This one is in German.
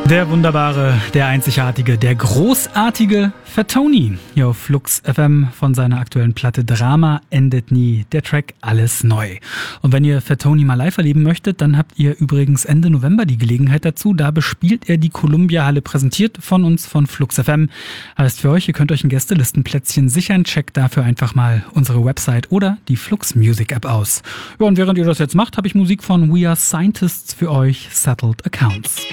Der wunderbare, der einzigartige, der großartige Fatoni hier auf Flux FM von seiner aktuellen Platte Drama endet nie. Der Track Alles neu. Und wenn ihr Fatoni mal live erleben möchtet, dann habt ihr übrigens Ende November die Gelegenheit dazu. Da bespielt er die Columbia Halle, präsentiert von uns von Flux FM. Heißt für euch, ihr könnt euch ein Gästelistenplätzchen sichern. Checkt dafür einfach mal unsere Website oder die Flux Music App aus. Ja, und während ihr das jetzt macht, habe ich Musik von We Are Scientists für euch, Settled Accounts.